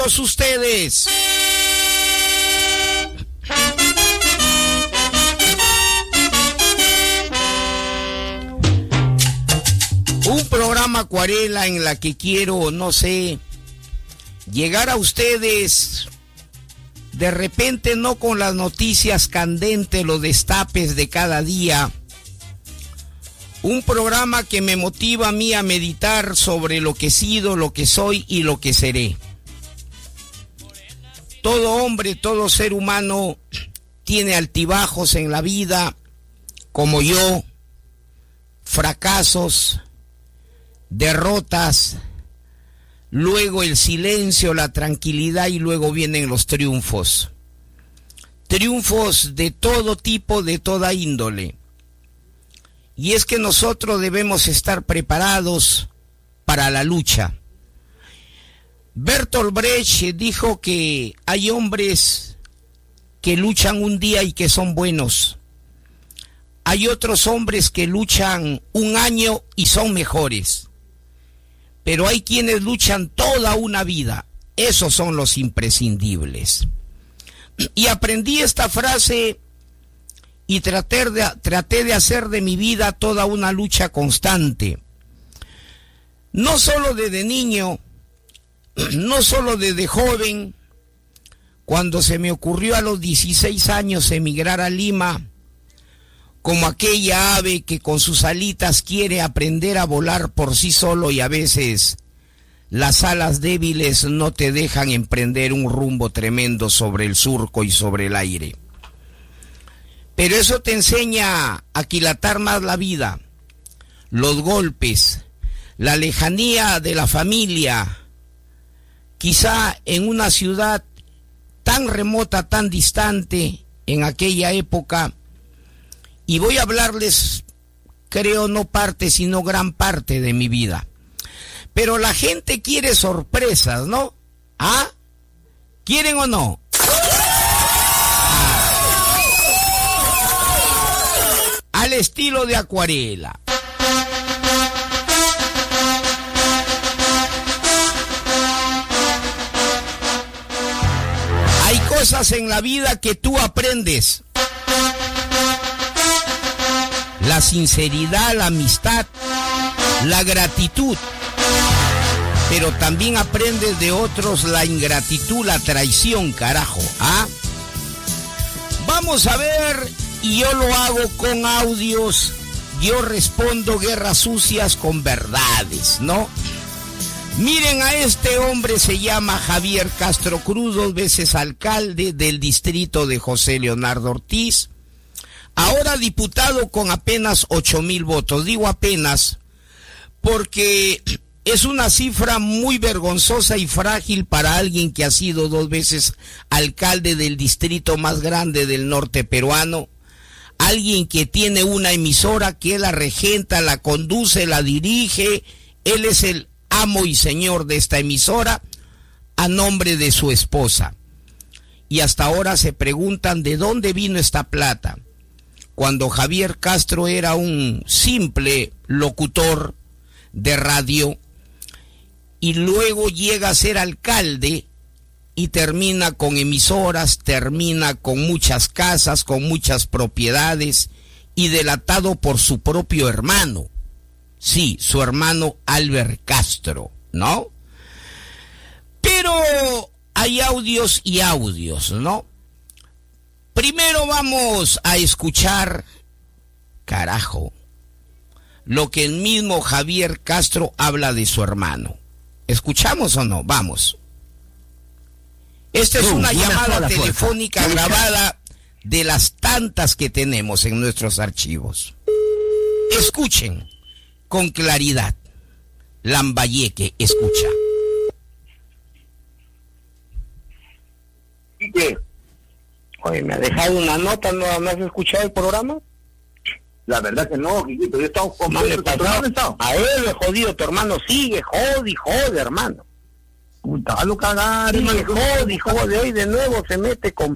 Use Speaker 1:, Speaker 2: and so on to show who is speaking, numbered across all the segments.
Speaker 1: todos ustedes. Un programa Acuarela en la que quiero, no sé, llegar a ustedes de repente, no con las noticias candentes, los destapes de cada día. Un programa que me motiva a mí a meditar sobre lo que he sido, lo que soy y lo que seré. Todo hombre, todo ser humano tiene altibajos en la vida, como yo, fracasos, derrotas, luego el silencio, la tranquilidad y luego vienen los triunfos. Triunfos de todo tipo, de toda índole. Y es que nosotros debemos estar preparados para la lucha. Bertolt Brecht dijo que hay hombres que luchan un día y que son buenos. Hay otros hombres que luchan un año y son mejores. Pero hay quienes luchan toda una vida. Esos son los imprescindibles. Y aprendí esta frase y traté de hacer de mi vida toda una lucha constante. No solo desde niño, no solo desde joven, cuando se me ocurrió a los 16 años emigrar a Lima, como aquella ave que con sus alitas quiere aprender a volar por sí solo y a veces las alas débiles no te dejan emprender un rumbo tremendo sobre el surco y sobre el aire. Pero eso te enseña a aquilatar más la vida, los golpes, la lejanía de la familia, quizá en una ciudad tan remota, tan distante en aquella época. Y voy a hablarles, creo, no parte, sino gran parte de mi vida. Pero la gente quiere sorpresas, ¿no? ¿Ah? ¿Quieren o no? Al estilo de Acuarela. Hay cosas en la vida que tú aprendes. La sinceridad, la amistad, la gratitud. Pero también aprendes de otros la ingratitud, la traición, carajo. ¿Ah? Vamos a ver, y yo lo hago con audios, yo respondo guerras sucias con verdades, ¿no? Miren a este hombre, se llama Javier Castro Cruz, 2 veces alcalde del distrito de José Leonardo Ortiz. Ahora diputado con apenas 8,000 votos. Digo apenas porque es una cifra muy vergonzosa y frágil para alguien que ha sido 2 veces alcalde del distrito más grande del norte peruano. Alguien que tiene una emisora que él la regenta, la conduce, la dirige. Él es el amo y señor de esta emisora a nombre de su esposa. Y hasta ahora se preguntan de dónde vino esta plata. Cuando Javier Castro era un simple locutor de radio y luego llega a ser alcalde y termina con emisoras, termina con muchas casas, con muchas propiedades y delatado por su propio hermano. Sí, su hermano Albert Castro, ¿no? Pero hay audios y audios, ¿no? Primero vamos a escuchar, carajo, lo que el mismo Javier Castro habla de su hermano. ¿Escuchamos o no? Vamos. Esta es una llamada telefónica grabada de las tantas que tenemos en nuestros archivos. Escuchen con claridad. Lambayeque, escucha.
Speaker 2: ¿Y qué? Oye, ¿me ha dejado una nota? ¿No has escuchado el programa? La verdad que no, Quiquito, yo he estado con a él le jodido, tu hermano sigue, jode, hermano. Puta, lo cagar, hermano. Jode, hoy de nuevo se mete con...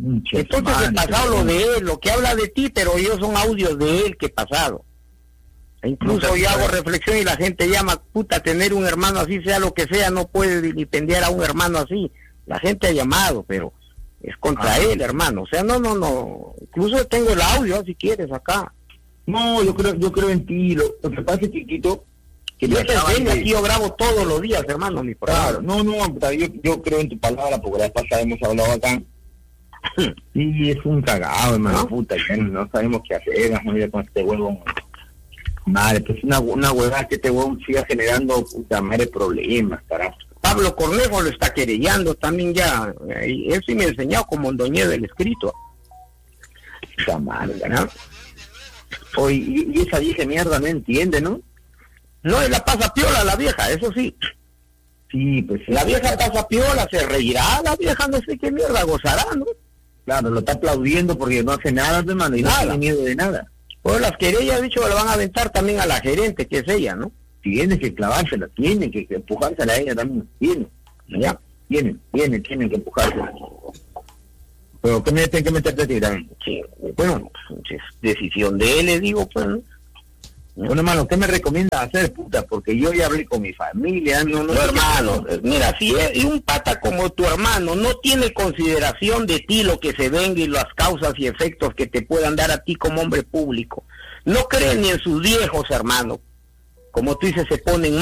Speaker 2: Entonces he pasado lo de él, lo que habla de ti, pero ellos son audios de él que he pasado. Incluso yo hago reflexión y la gente llama, puta, tener un hermano así, sea lo que sea, no puede vilipendiar a un hermano así. La gente ha llamado, pero es contra él, hermano. O sea, no. Incluso tengo el audio, si quieres, acá.
Speaker 3: No, yo creo en ti. Lo que pasa es, chiquito, que
Speaker 2: yo te enseño, aquí yo grabo todos los días, hermano, mi programa.
Speaker 3: Claro, yo creo en tu palabra, porque la vez pasada hemos hablado acá. Sí, es un cagado, hermano, ¿no? Puta, ya no sabemos qué hacer, vamos a ir con este huevo. Madre, pues una huevada que este huevo siga generando, puta madre, problemas, carajo.
Speaker 2: Pablo Cornejo lo está querellando también ya. Él sí me ha enseñado como el doñé del escrito.
Speaker 3: Puta madre, ¿no? Oye, y esa vieja mierda no entiende, ¿no?
Speaker 2: No, él la pasa piola, la vieja, eso sí.
Speaker 3: Sí, pues sí.
Speaker 2: La vieja pasa piola, se reirá, la vieja no sé qué mierda gozará, ¿no?
Speaker 3: Claro, lo está aplaudiendo porque no hace nada, hermano, y no tiene miedo de nada.
Speaker 2: Pues las querellas, dicho, le van a aventar también a la gerente, que es ella, ¿no?
Speaker 3: Tiene que clavársela, tiene que empujársela a ella también, tiene que empujársela. Pero ¿qué me tienen que meterte a ti también?
Speaker 2: Sí, bueno, es decisión de él, le digo, pues, ¿no?
Speaker 3: Bueno, hermano, ¿qué me recomienda hacer, puta? Porque yo ya hablé con mi familia,
Speaker 2: no hermano, mira, si es un pata como tu hermano no tiene consideración de ti, lo que se venga y las causas y efectos que te puedan dar a ti como hombre público, no cree ni en sus viejos, hermano, como tú dices, se ponen